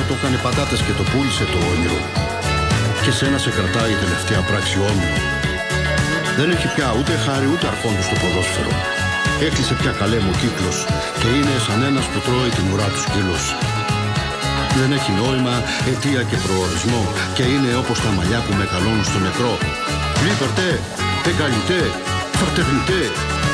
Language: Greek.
το έκανε πατάτες και το πούλησε το όνειρο. Και σένα σε κρατάει η τελευταία πράξη όμοιρο. Δεν έχει πια ούτε χάρη ούτε αρχόντου στο ποδόσφαιρο. Έκλεισε πια καλέμο κύκλος και είναι σαν ένας που τρώει την ουρά του σκύλος. Δεν έχει νόημα, αιτία και προορισμό και είναι όπως τα μαλλιά που με καλώνουν στο νεκρό. Liberté, égalité, fraternité.